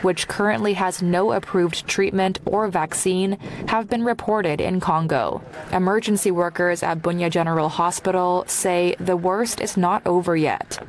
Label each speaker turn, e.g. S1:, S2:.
S1: which currently has no approved treatment or vaccine, have been reported in Congo. Emergency workers at Bunia General Hospital say the worst is not over yet.